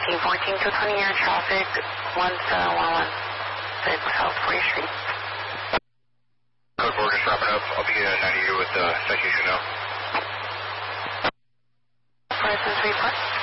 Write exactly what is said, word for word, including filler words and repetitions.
nineteen fourteen, two twenty air traffic, one seven one one six South fortieth Street. Code four, just wrapping up. I'll be uh, ninety-eight with uh, citation now. Presence report.